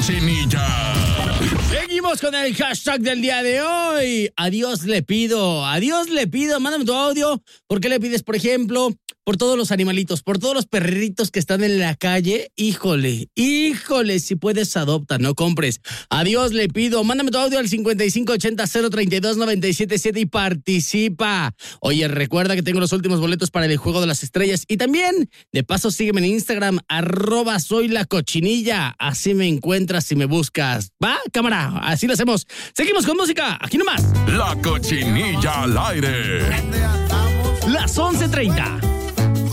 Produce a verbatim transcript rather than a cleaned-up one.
Cochinilla. Seguimos con el hashtag del día de hoy. A Dios le pido, a Dios le pido. Mándame tu audio. ¿Por qué le pides, por ejemplo, por todos los animalitos, por todos los perritos que están en la calle? Híjole, híjole, si puedes adopta, no compres. A Dios le pido. Mándame tu audio al cincuenta y cinco ochenta cero treinta y dos noventa y siete siete y participa. Oye, recuerda que tengo los últimos boletos para el Juego de las Estrellas. Y también, de paso, sígueme en Instagram, arroba soy la cochinilla. Así me encuentras si me buscas. ¿Va, cámara? Así lo hacemos. Seguimos con música. Aquí nomás. La Cochinilla al aire. Las once treinta.